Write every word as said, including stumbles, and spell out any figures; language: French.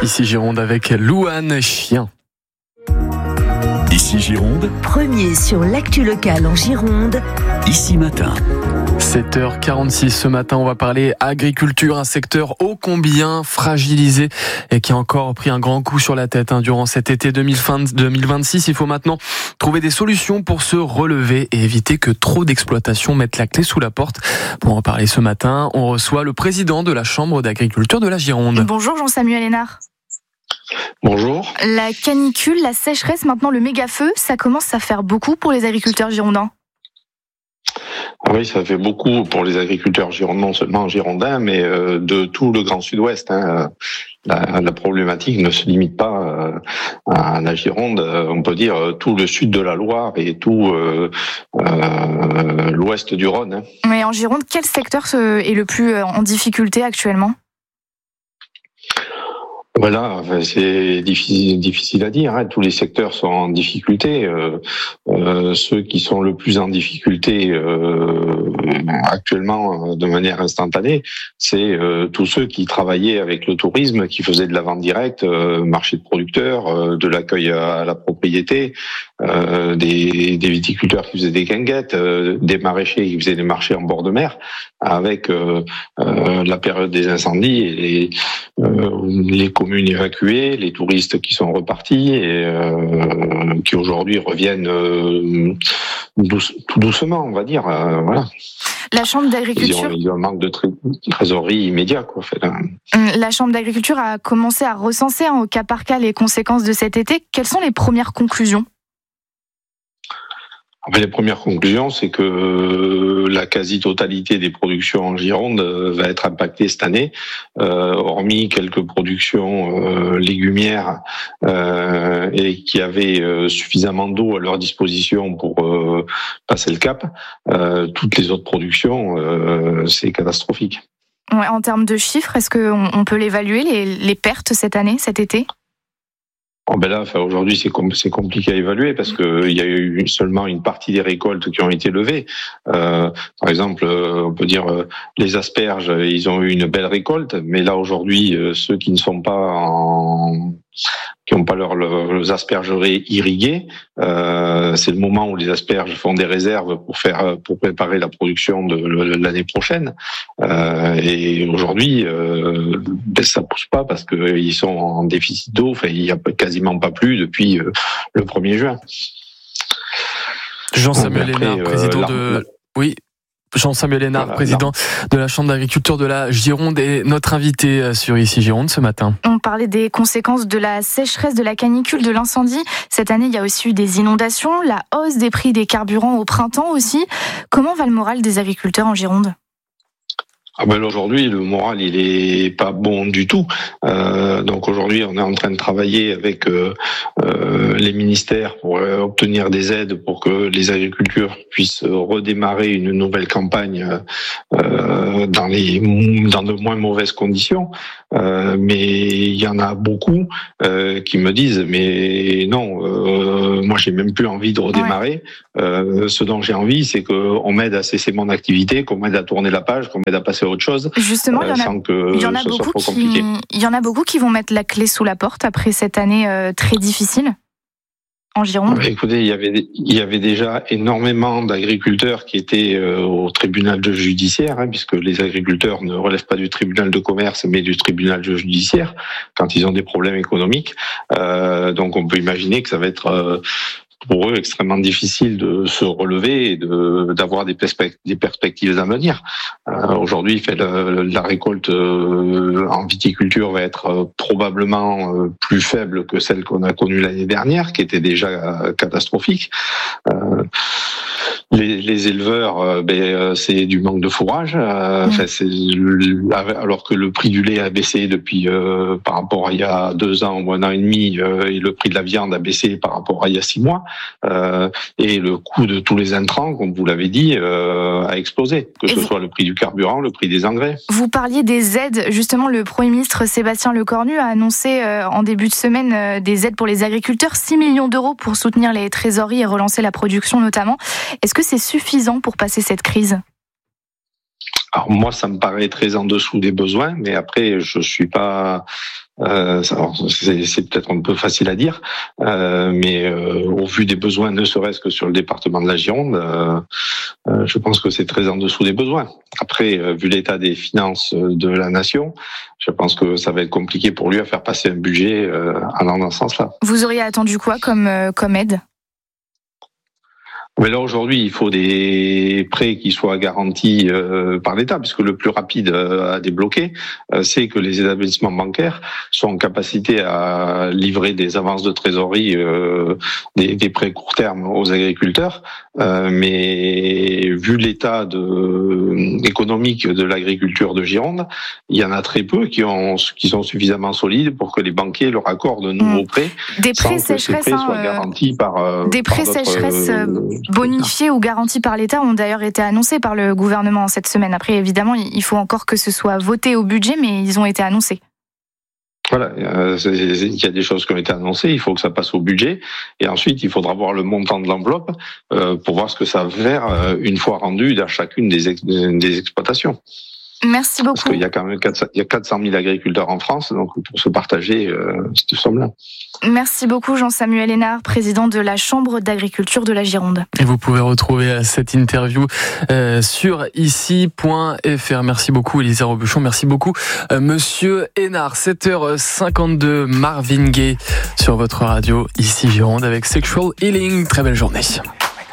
Ici Gironde avec Louane Chien. Ici Gironde, premier sur l'actu locale en Gironde, Ici Matin. sept heures quarante-six ce matin, on va parler agriculture, un secteur ô combien fragilisé et qui a encore pris un grand coup sur la tête hein, durant cet été deux mille vingt-six. Il faut maintenant trouver des solutions pour se relever et éviter que trop d'exploitations mettent la clé sous la porte. Pour en parler ce matin, on reçoit le président de la Chambre d'agriculture de la Gironde. Bonjour Jean-Samuel Hénard. Bonjour. La canicule, la sécheresse, maintenant le méga-feu, ça commence à faire beaucoup pour les agriculteurs girondins. Oui, ça fait beaucoup pour les agriculteurs girondins, non seulement girondins, mais euh, de tout le Grand Sud-Ouest. Hein. La, la problématique ne se limite pas euh, à la Gironde, on peut dire tout le sud de la Loire et tout euh, euh, l'ouest du Rhône. Hein. Mais en Gironde, quel secteur est le plus en difficulté actuellement ? Voilà, c'est difficile, difficile à dire. Hein. Tous les secteurs sont en difficulté. Euh, euh, ceux qui sont le plus en difficulté euh, actuellement, de manière instantanée, c'est euh, tous ceux qui travaillaient avec le tourisme, qui faisaient de la vente directe, euh, marché de producteurs, euh, de l'accueil à la propriété, euh, des, des viticulteurs qui faisaient des guinguettes, euh, des maraîchers qui faisaient des marchés en bord de mer, avec euh, euh, la période des incendies et les, euh, les communes évacuées, les touristes qui sont repartis et euh, qui aujourd'hui reviennent euh, douce, tout doucement, on va dire. Euh, voilà. La Chambre d'agriculture. Ils ont, ils ont un manque de tré- trésorerie immédiat, quoi. En fait. La Chambre d'agriculture a commencé à recenser hein, au cas par cas les conséquences de cet été. Quelles sont les premières conclusions ? Les premières conclusions, c'est que la quasi-totalité des productions en Gironde va être impactée cette année, euh, hormis quelques productions euh, légumières euh, et qui avaient euh, suffisamment d'eau à leur disposition pour euh, passer le cap. Euh, toutes les autres productions, euh, c'est catastrophique. Ouais, en termes de chiffres, est-ce qu'on on peut l'évaluer, les, les pertes cette année, cet été ? Oh ben là, enfin, aujourd'hui, c'est, com- c'est compliqué à évaluer parce que il y a eu seulement une partie des récoltes qui ont été levées. Euh, par exemple, euh, on peut dire euh, les asperges, ils ont eu une belle récolte, mais là aujourd'hui, euh, ceux qui ne sont pas en qui n'ont pas leurs leurs aspergeries irriguées, euh, c'est le moment où les asperges font des réserves pour faire pour préparer la production de l'année prochaine. Euh, et aujourd'hui, euh, ben ça pousse pas parce que ils sont en déficit d'eau. Enfin, il y a quasiment pas plu depuis euh, le premier juin. Jean-Samuel Hénard, euh, président la, de la... oui. Jean-Samuel Hénard, voilà, président de la Chambre d'agriculture de la Gironde, est notre invité sur Ici Gironde ce matin. On parlait des conséquences de la sécheresse, de la canicule, de l'incendie. Cette année, il y a aussi eu des inondations, la hausse des prix des carburants au printemps aussi. Comment va le moral des agriculteurs en Gironde ? Ah ben aujourd'hui, le moral, il est pas bon du tout. Euh, donc aujourd'hui, on est en train de travailler avec euh, euh, les ministères pour euh, obtenir des aides pour que les agriculteurs puissent redémarrer une nouvelle campagne euh, dans les dans de moins mauvaises conditions. Euh, mais il y en a beaucoup euh, qui me disent mais non, euh, moi j'ai même plus envie de redémarrer. Ouais. Euh, ce dont j'ai envie, c'est qu'on m'aide à cesser mon activité, qu'on m'aide à tourner la page, qu'on m'aide à passer à autre chose. Justement, il y en a, sans que il y en a beaucoup qui, il y en a beaucoup qui vont mettre la clé sous la porte après cette année euh, très difficile en Gironde. Écoutez, il y avait il y avait déjà énormément d'agriculteurs qui étaient euh, au tribunal de judiciaire, hein, puisque les agriculteurs ne relèvent pas du tribunal de commerce, mais du tribunal de judiciaire quand ils ont des problèmes économiques. Euh, donc, on peut imaginer que ça va être euh, pour eux extrêmement difficile de se relever et de d'avoir des, perspe- des perspectives à venir. Euh, aujourd'hui, fait le, la récolte euh, en viticulture va être euh, probablement euh, plus faible que celle qu'on a connue l'année dernière, qui était déjà euh, catastrophique. Euh, Les, les éleveurs, euh, ben, euh, c'est du manque de fourrage. Euh, mmh. c'est, alors que le prix du lait a baissé depuis euh, par rapport à il y a deux ans ou un an et demi, euh, et le prix de la viande a baissé par rapport à il y a six mois. Euh, et le coût de tous les intrants, comme vous l'avez dit, euh, a explosé. Que et ce vous... soit le prix du carburant, le prix des engrais. Vous parliez des aides. Justement, le Premier ministre Sébastien Lecornu a annoncé euh, en début de semaine euh, des aides pour les agriculteurs, six millions d'euros pour soutenir les trésoreries et relancer la production notamment. Est-ce que c'est suffisant pour passer cette crise ? Alors moi, ça me paraît très en dessous des besoins, mais après, je suis pas... Euh, c'est, c'est peut-être un peu facile à dire, euh, mais euh, au vu des besoins, ne serait-ce que sur le département de la Gironde, euh, euh, je pense que c'est très en dessous des besoins. Après, euh, vu l'état des finances de la nation, je pense que ça va être compliqué pour lui à faire passer un budget euh, allant dans ce sens-là. Vous auriez attendu quoi comme, euh, comme aide ? Mais là, aujourd'hui, il faut des prêts qui soient garantis euh, par l'État, puisque le plus rapide euh, à débloquer, euh, c'est que les établissements bancaires sont en capacité à livrer des avances de trésorerie, euh, des, des prêts court terme aux agriculteurs. Euh, mais vu l'état de, économique de l'agriculture de Gironde, il y en a très peu qui, ont, qui sont suffisamment solides pour que les banquiers leur accordent de nouveaux prêts, des prêts sans que ces prêts hein, soient garantis par euh, des prêts par sécheresse euh, bonifiés ou garantis par l'État ont d'ailleurs été annoncés par le gouvernement cette semaine. Après, évidemment, il faut encore que ce soit voté au budget, mais ils ont été annoncés. Voilà, il y a des choses qui ont été annoncées, il faut que ça passe au budget, et ensuite il faudra voir le montant de l'enveloppe euh, pour voir ce que ça va faire euh, une fois rendu dans chacune des, ex- des exploitations. Merci beaucoup. Parce qu'il y a quand même quatre cent mille agriculteurs en France, donc pour se partager euh, cette somme-là. Merci beaucoup Jean-Samuel Hénard, président de la Chambre d'agriculture de la Gironde. Et vous pouvez retrouver cette interview euh, sur ici point f r. Merci beaucoup Élisa Robuchon, merci beaucoup euh, Monsieur Hénard. sept heures cinquante-deux, Marvin Gaye sur votre radio ici Gironde avec Sexual Healing. Très belle journée.